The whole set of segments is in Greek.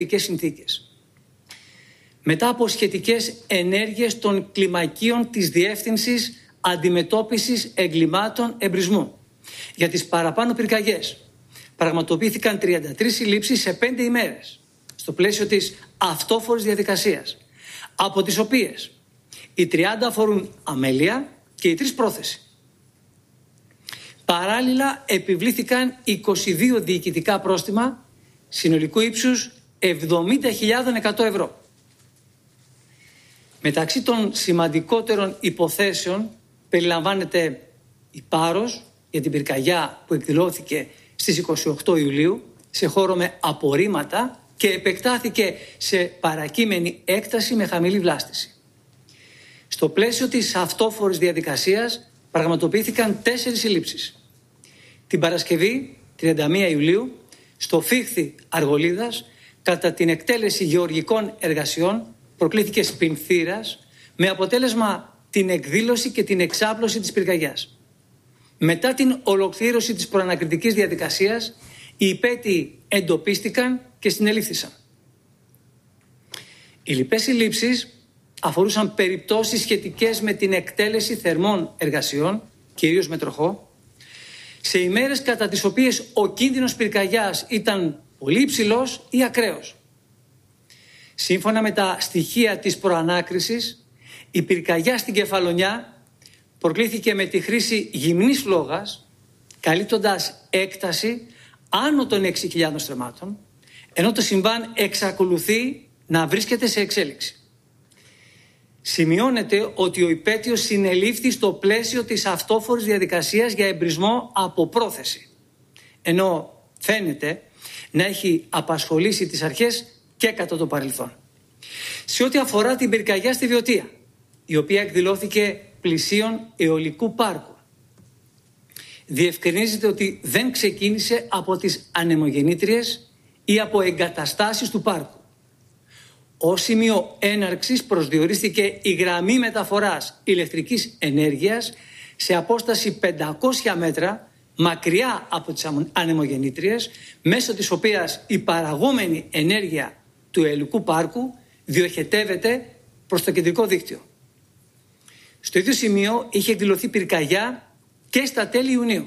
συνθήκες. Μετά από σχετικές ενέργειες των κλιμακίων της Διεύθυνσης Αντιμετώπισης Εγκλημάτων Εμπρισμού για τις παραπάνω πυρκαγιές, πραγματοποιήθηκαν 33 συλλήψεις σε 5 ημέρες στο πλαίσιο της αυτόφορης διαδικασίας, από τις οποίες οι 30 αφορούν αμέλεια και οι 3 πρόθεση. Παράλληλα επιβλήθηκαν 22 διοικητικά πρόστιμα συνολικού ύψους 70.100 ευρώ. Μεταξύ των σημαντικότερων υποθέσεων περιλαμβάνεται η Πάρος για την πυρκαγιά που εκδηλώθηκε στις 28 Ιουλίου σε χώρο με απορρίμματα και επεκτάθηκε σε παρακείμενη έκταση με χαμηλή βλάστηση. Στο πλαίσιο της αυτόφορης διαδικασίας πραγματοποιήθηκαν 4 συλλήψεις. Την Παρασκευή, 31 Ιουλίου, στο Φίχθη Αργολίδας, κατά την εκτέλεση γεωργικών εργασιών, προκλήθηκε σπινθήρας με αποτέλεσμα την εκδήλωση και την εξάπλωση της πυρκαγιάς. Μετά την ολοκλήρωση της προανακριτικής διαδικασίας, οι υπέτειοι εντοπίστηκαν και συνελήφθησαν. Οι λοιπές συλλήψεις αφορούσαν περιπτώσεις σχετικές με την εκτέλεση θερμών εργασιών, κυρίως με τροχό, σε ημέρες κατά τις οποίες ο κίνδυνος πυρκαγιάς ήταν πολύ υψηλός ή ακραίος. Σύμφωνα με τα στοιχεία της προανάκρισης, η πυρκαγιά στην Κεφαλονιά προκλήθηκε με τη χρήση γυμνής φλόγας, καλύπτοντας έκταση άνω των 6.000 στρεμμάτων, ενώ το συμβάν εξακολουθεί να βρίσκεται σε εξέλιξη. Σημειώνεται ότι ο υπέτειος συνελήφθη στο πλαίσιο της αυτόφορης διαδικασίας για εμπρισμό από πρόθεση, ενώ φαίνεται να έχει απασχολήσει τις αρχές και κατά το παρελθόν. Σε ό,τι αφορά την πυρκαγιά στη Βιωτία, η οποία εκδηλώθηκε πλησίον αιωλικού πάρκου, διευκρινίζεται ότι δεν ξεκίνησε από τις ανεμογεννήτριες ή από εγκαταστάσεις του πάρκου. Ως σημείο έναρξης προσδιορίστηκε η γραμμή μεταφοράς ηλεκτρικής ενέργειας σε απόσταση 500 μέτρα μακριά από τις ανεμογεννήτριες, μέσω της οποίας η παραγόμενη ενέργεια του αιωλικού πάρκου διοχετεύεται προς το κεντρικό δίκτυο. Στο ίδιο σημείο είχε εκδηλωθεί πυρκαγιά και στα τέλη Ιουνίου.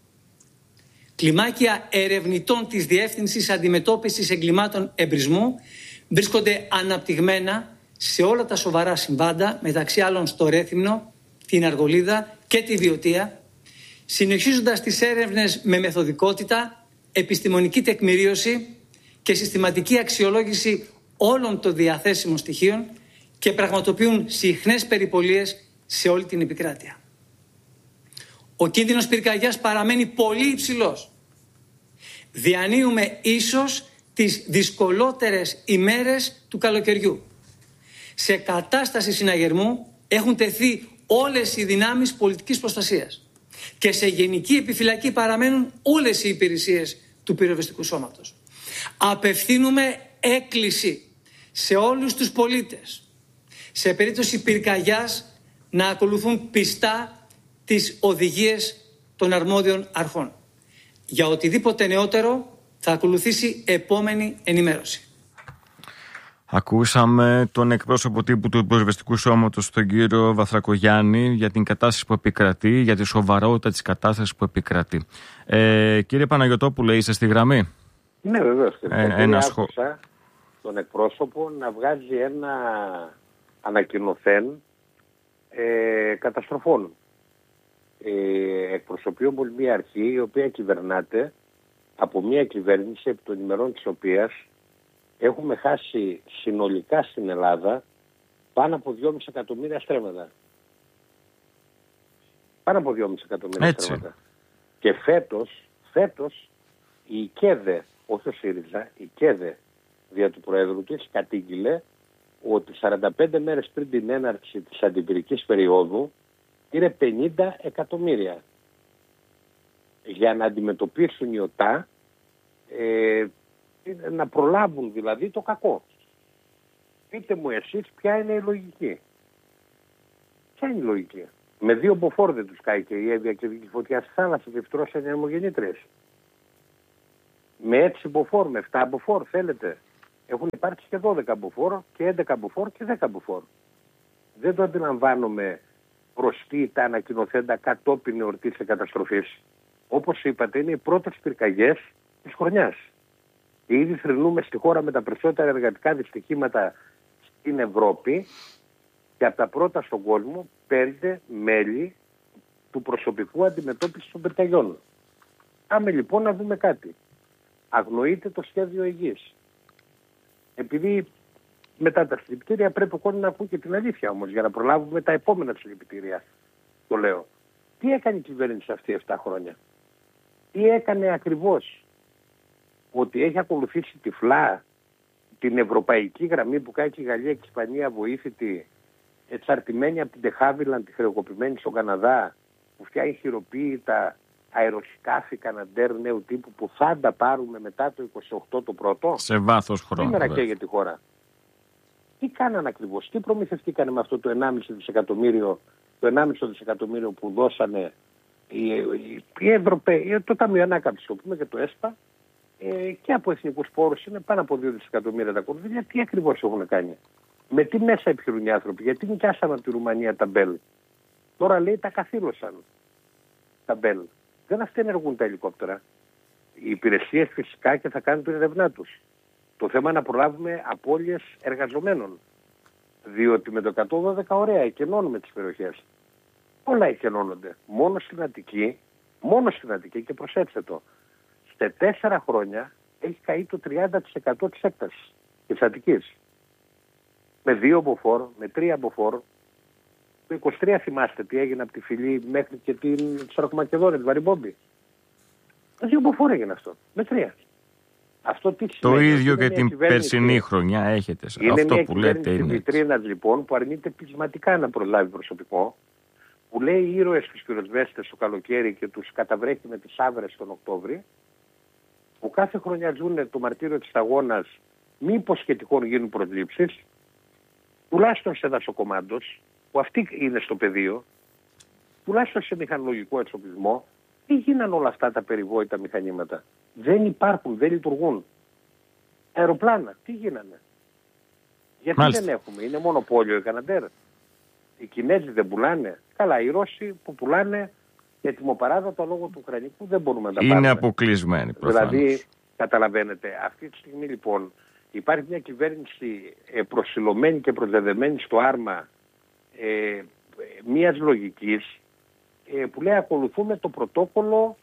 Κλιμάκια ερευνητών της Διεύθυνσης Αντιμετώπισης Εγκλημάτων Εμπρισμού βρίσκονται αναπτυγμένα σε όλα τα σοβαρά συμβάντα, μεταξύ άλλων στο Ρέθυμνο, την Αργολίδα και τη Βιωτία, συνεχίζοντας τις έρευνες με μεθοδικότητα, επιστημονική τεκμηρίωση και συστηματική αξιολόγηση όλων των διαθέσιμων στοιχείων και πραγματοποιούν συχνές περιπολίες σε όλη την επικράτεια. Ο κίνδυνος πυρκαγιάς παραμένει πολύ υψηλός. Διανύουμε ίσως τις δυσκολότερες ημέρες του καλοκαιριού. Σε κατάσταση συναγερμού έχουν τεθεί όλες οι δυνάμεις πολιτικής προστασίας και σε γενική επιφυλακή παραμένουν όλες οι υπηρεσίες του πυροσβεστικού σώματος. Απευθύνουμε έκκληση σε όλους τους πολίτες, σε περίπτωση πυρκαγιάς, να ακολουθούν πιστά τις οδηγίες των αρμόδιων αρχών. Για οτιδήποτε νεότερο θα ακολουθήσει επόμενη ενημέρωση. Ακούσαμε τον εκπρόσωπο τύπου του Πυροσβεστικού Σώματος, τον κύριο Βαθρακογιάννη, για την κατάσταση που επικρατεί, για τη σοβαρότητα της κατάστασης που επικρατεί. Κύριε Παναγιωτόπουλε, είστε στη γραμμή? Ναι, βεβαίως. Άκουσα τον εκπρόσωπο να βγάζει ένα ανακοινωθέν καταστροφών. Εκπροσωπεί όμως μια αρχή η οποία κυβερνάται από μια κυβέρνηση επί των ημερών της οποίας έχουμε χάσει συνολικά στην Ελλάδα πάνω από 2,5 εκατομμύρια στρέμματα. Πάνω από 2,5 εκατομμύρια στρέμματα. Και φέτος η ΚΕΔΕ, όχι ο ΣΥΡΙΖΑ, η ΚΕΔΕ δια του Προέδρου της κατήγγειλε ότι 45 μέρες πριν την έναρξη της αντιπυρικής περίοδου είναι 50 εκατομμύρια για να αντιμετωπίσουν οι ΟΤΑ, να προλάβουν δηλαδή το κακό. Πείτε μου εσείς ποια είναι η λογική. Ποια είναι η λογική? Με 2 μποφόρ δεν τους κάει και η Εύβοια και η φωτιά στη θάλασσα και φτρώσει ανεμογεννήτριες. Με 6 μποφόρ, με 7 μποφόρ θέλετε Έχουν υπάρξει και 12 μποφόρ και 11 μποφόρ και 10 μποφόρ. Δεν το αντιλαμβάνομαι προστεί τα ανακοινωθέντα κατόπιν εορτής της καταστροφής. Όπως είπατε, είναι οι πρώτες πυρκαγιές της χρονιάς. Και ήδη θρηνούμε στη χώρα με τα περισσότερα εργατικά δυστυχήματα στην Ευρώπη και από τα πρώτα στον κόσμο 5 μέλη του προσωπικού αντιμετώπισης των πυρκαγιών. Πάμε λοιπόν να δούμε κάτι. Αγνοείται το σχέδιο υγιής. Επειδή μετά τα συλληπιτήρια πρέπει ο κόσμος να ακούει και την αλήθεια όμως, για να προλάβουμε τα επόμενα συλληπιτήρια. Το λέω. Τι έκανε η κυβέρνηση αυτή 7 χρόνια? Τι έκανε ακριβώς? Ότι έχει ακολουθήσει τυφλά την ευρωπαϊκή γραμμή που κάνει και η Γαλλία και η Ισπανία βοήθητη, εξαρτημένη από την Τεχάβιλαν, τη χρεοκοπημένη στον Καναδά, που φτιάχνει χειροποίητα αεροσκάφη Καναντέρ νέου τύπου που θα τα πάρουμε μετά το 28 το πρώτο. Σε βάθος χρόνου. Σήμερα καίγεται τη χώρα. Τι κάνανε ακριβώς? Τι προμηθευτήκανε με αυτό το 1,5 δισεκατομμύριο, που δώσανε οι Ευρωπαίοι, το Ταμείο Ανάκαμψης, το πούμε, και το ΕΣΠΑ, και από εθνικούς πόρους είναι πάνω από 2 δισεκατομμύρια τα κονδύλια. Τι ακριβώς έχουν κάνει? Με τι μέσα επιχειρούν οι άνθρωποι? Γιατί νοικιάσαν από τη Ρουμανία τα Μπέλ? Τώρα λέει τα καθήλωσαν τα Μπέλ. Δεν αυτενεργούν τα ελικόπτερα. Οι υπηρεσίες φυσικά και θα κάνουν την ερευνά τους. Το θέμα είναι να προλάβουμε απώλειες εργαζομένων. Διότι με το 112 ωραία εκενώνουμε τις περιοχές. Όλα εκενώνονται. Μόνο στην Αττική, και προσέξτε το, σε 4 χρόνια έχει καεί το 30% της έκτασης της Αττικής. Με 2 μποφόρ, με 3 μποφόρ. Το 23 θυμάστε τι έγινε από τη Φυλή μέχρι και την Σαρακομακεδόνια, τη Βαριμπόμπη. Με 2 μποφόρ έγινε αυτό. Με 3. Αυτό τι το ίδιο και την περσινή χρονιά έχετε. Είναι αυτό μια που λέτε είναι. Είναι βιτρίνας λοιπόν που αρνείται πεισματικά να προλάβει προσωπικό. Που λέει ήρωες στους πυροσβέστες το καλοκαίρι και τους καταβρέχει με τις άβρες τον Οκτώβρη. Που κάθε χρονιά ζουν το μαρτύριο της αγώνας, μήπως και τυχόν γίνουν προσλήψεις. Τουλάχιστον σε δασοκομάντος, που αυτοί είναι στο πεδίο, τουλάχιστον σε μηχανολογικό εξοπλισμό. Τι γίνανε όλα αυτά τα περιβόητα μηχανήματα? Δεν υπάρχουν, δεν λειτουργούν. Αεροπλάνα, τι γίνανε? Γιατί δεν έχουμε? Είναι μονοπόλιο η Καναντέρ? Οι Κινέζοι δεν πουλάνε? Καλά, οι Ρώσοι που πουλάνε ετοιμοπαράδοτο λόγω του Ουκρανικού δεν μπορούμε να τα πάρουμε. Είναι αποκλεισμένοι προφανώς. Δηλαδή, καταλαβαίνετε, αυτή τη στιγμή λοιπόν υπάρχει μια κυβέρνηση προσιλωμένη και προσδεδεμένη στο άρμα μιας λογικής που λέει ακολουθούμε το πρωτόκολλο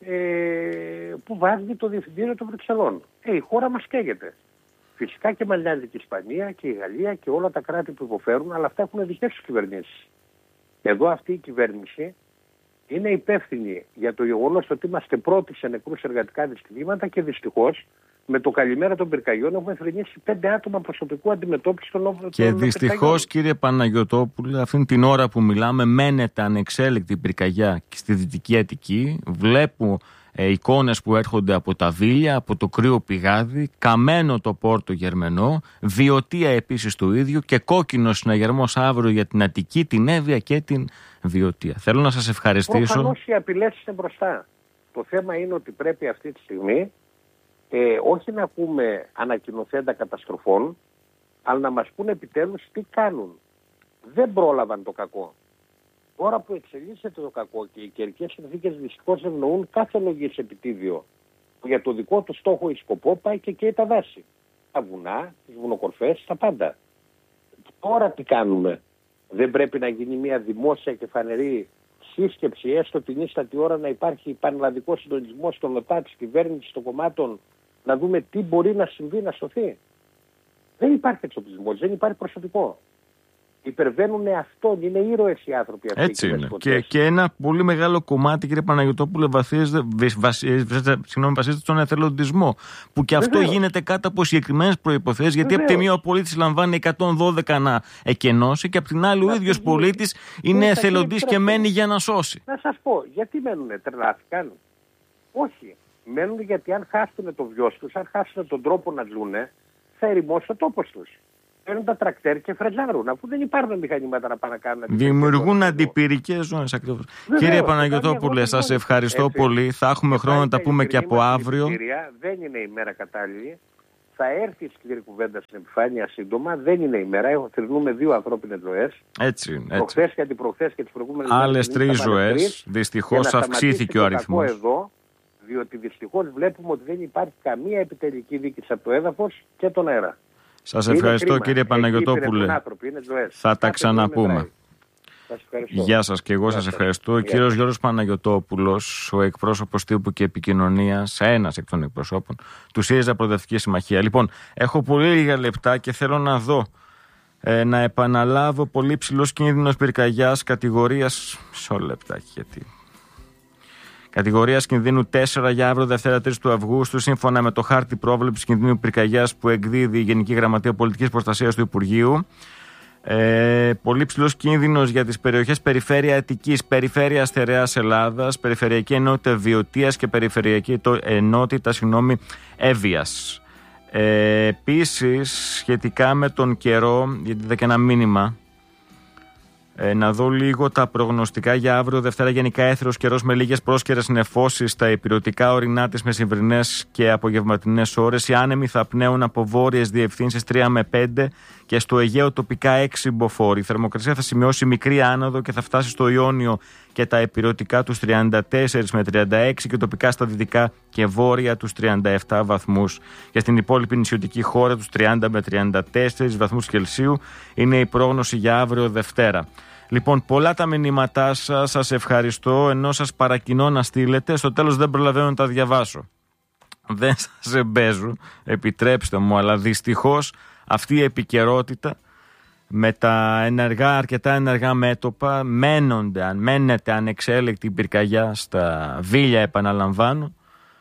που βάζει το Διευθυντήριο των Βρυξελών. Η χώρα μας καίγεται. Φυσικά και μαλλιάζει και η Ισπανία και η Γαλλία και όλα τα κράτη που υποφέρουν, αλλά αυτά έχουν δικές τους κυβερνήσεις. Εδώ αυτή η κυβέρνηση είναι υπεύθυνη για το γεγονός ότι είμαστε πρώτοι σε νεκρούς εργατικά δυστυχήματα και δυστυχώς με το καλημέρα των πυρκαγιών έχουμε θρηνήσει 5 άτομα προσωπικού αντιμετώπιση των όπλων. Και δυστυχώς, κύριε Παναγιωτόπουλε, αυτήν την ώρα που μιλάμε, μένεται ανεξέλεκτη πυρκαγιά στη Δυτική Αττική. Βλέπω εικόνες που έρχονται από τα Βίλια, από το Κρύο Πηγάδι, καμένο το Πόρτο Γερμενό, Βιωτία επίσης το ίδιο και κόκκινος συναγερμός αύριο για την Αττική, την Εύβοια και την Βιωτία. Θέλω να σας ευχαριστήσω. Προφανώς οι απειλές είναι μπροστά. Το θέμα είναι ότι πρέπει αυτή τη στιγμή όχι να ακούμε ανακοινωθέντα καταστροφών, αλλά να μας πούνε επιτέλους τι κάνουν. Δεν πρόλαβαν το κακό. Τώρα που εξελίσσεται το κακό και οι καιρικές συνθήκες δυστυχώς ευνοούν κάθε λογής επιτίδιο, που για το δικό του στόχο ή σκοπό πάει και καίει τα δάση. Τα βουνά, τις βουνοκορφές, τα πάντα. Τώρα τι κάνουμε? Δεν πρέπει να γίνει μια δημόσια και φανερή σύσκεψη, έστω την ίστατη ώρα να υπάρχει πανελλαδικό συντονισμό στον ΟΤΑ της κυβέρνησης, των κομμάτων, να δούμε τι μπορεί να συμβεί, να σωθεί? Δεν υπάρχει εξοπλισμός, δεν υπάρχει προσωπικό. Υπερβαίνουν αυτόν, είναι ήρωες οι άνθρωποι αυτοί. Έτσι είναι. Και ένα πολύ μεγάλο κομμάτι, κύριε Παναγιωτόπουλε, βασίζεται στον εθελοντισμό. Που και αυτό γίνεται κάτω από συγκεκριμένες προϋποθέσεις, γιατί από τη μία ο πολίτης λαμβάνει 112 να εκενώσει και από την άλλη ο ίδιος πολίτης είναι εθελοντής και μένει για να σώσει. Να σας πω, γιατί μένουνε? Τρελάθηκαν? Όχι. Μένουν γιατί αν χάσουν το βιός τους, αν χάσουν τον τρόπο να ζουνε, θα ερημώσει ο τόπος τους. Παίρνουν τα τρακτέρ και φρετζάρουν, αφού δεν υπάρχουν μηχανήματα να πάνε να κάνουν. Δημιουργούν αντιπυρικές ζώνες ακριβώς. Κύριε Παναγιωτόπουλε, σας ευχαριστώ πολύ. Θα έχουμε χρόνο να τα πούμε και από αύριο. Δεν είναι η μέρα κατάλληλη. θα έρθει η σκληρή κουβέντα στην επιφάνεια σύντομα. Δεν είναι η μέρα. Θρηνούμε 2 ανθρώπινες ζωές. Έτσι. Προχθές και αντιπροχθές και τις προηγούμενες άλλες 3 ζωές. Δυστυχώς αυξήθηκε ο αριθμός. Εδώ, διότι δυστυχώς βλέπουμε ότι δεν υπάρχει καμία επιτελική δίκηση από το έδαφος και τον αέρα. Σας ευχαριστώ, κύριε Παναγιωτόπουλε. Θα τα ξαναπούμε. Γεια σας, και εγώ σας ευχαριστώ. Ο κύριος Γιώργος Παναγιωτόπουλος, ο εκπρόσωπος τύπου και επικοινωνίας, ένας εκ των εκπροσώπων του ΣΥΡΙΖΑ Προοδευτική Συμμαχία. Λοιπόν, έχω πολύ λίγα λεπτά και θέλω να δω, να επαναλάβω, πολύ ψηλός κίνδυνος πυρκαγιάς κατηγορίας. Μισό λεπτάκι, γιατί. Κατηγορίας κινδύνου 4 για αύριο Δευτέρα 3 του Αυγούστου, σύμφωνα με το χάρτη πρόβλεψης κινδύνου πυρκαγιάς που εκδίδει η Γενική Γραμματεία Πολιτικής Προστασίας του Υπουργείου. Πολύ ψηλός κίνδυνος για τις περιοχές περιφέρεια Αττικής, περιφέρεια Στερεάς Ελλάδας, περιφερειακή ενότητα Βιωτίας και περιφερειακή ενότητα Εύβοιας. Επίσης, σχετικά με τον καιρό, γιατί είδα και ένα μήνυμα, να δω λίγο τα προγνωστικά για αύριο Δευτέρα. Γενικά έθρος καιρός με λίγες πρόσκαιρες νεφώσεις στα ηπειρωτικά ορεινά της μεσημβρινές και απογευματινές ώρες. Οι άνεμοι θα πνέουν από βόρειες διευθύνσεις 3 με 5 και στο Αιγαίο τοπικά 6 μποφόρ. Η θερμοκρασία θα σημειώσει μικρή άνοδο και θα φτάσει στο Ιόνιο και τα ηπειρωτικά τους 34 με 36 και τοπικά στα δυτικά και βόρεια τους 37 βαθμούς. Και στην υπόλοιπη νησιωτική χώρα τους 30 με 34 βαθμούς Κελσίου είναι η πρόγνωση για αύριο Δευτέρα. Λοιπόν, πολλά τα μηνύματά σας, σας ευχαριστώ, ενώ σας παρακινώ να στείλετε. Στο τέλος δεν προλαβαίνω να τα διαβάσω. Δεν σας εμπέζω, επιτρέψτε μου, αλλά δυστυχώς αυτή η επικαιρότητα με τα αρκετά ενεργά μέτωπα μένεται ανεξέλεκτη η πυρκαγιά στα Βίλια, επαναλαμβάνω.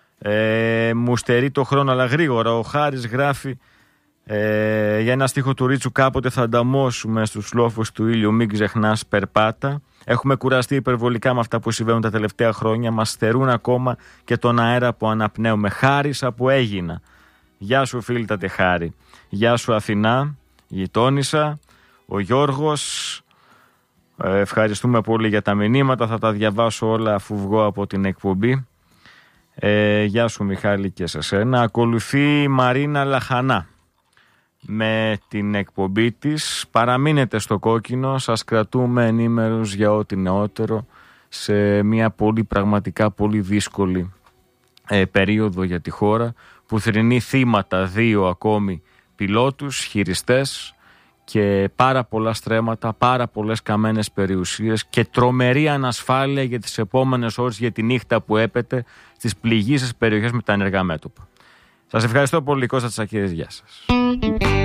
Μου στερεί το χρόνο, αλλά γρήγορα. Ο Χάρης γράφει για ένα στίχο του Ρίτσου: κάποτε θα ανταμώσουμε στους λόφους του ήλιου, μην ξεχνάς περπάτα. Έχουμε κουραστεί υπερβολικά με αυτά που συμβαίνουν τα τελευταία χρόνια. Μας στερούν ακόμα και τον αέρα που αναπνέουμε. Χάρης από Έγινα. Γεια σου, φίλτατε Χάρη. Γεια σου, Αθηνά, γειτόνισσα. Ο Γιώργος, ευχαριστούμε πολύ για τα μηνύματα. Θα τα διαβάσω όλα αφού βγω από την εκπομπή. Γεια σου, Μιχάλη, και σε σένα. Ακολουθεί η Μαρίνα Λαχανά με την εκπομπή της. Παραμείνετε στο κόκκινο, σας κρατούμε ενήμερους για ό,τι νεότερο σε μια πραγματικά πολύ δύσκολη περίοδο για τη χώρα, που θρηνεί θύματα 2 ακόμη πιλότους, χειριστές και πάρα πολλά στρέμματα, πάρα πολλές καμένες περιουσίες και τρομερή ανασφάλεια για τις επόμενες ώρες, για τη νύχτα που έπεται στις πληγήσεις περιοχές με τα ενεργά μέτωπα. Σας ευχαριστώ πολύ, Κώστα Τσακίδης, γεια σας.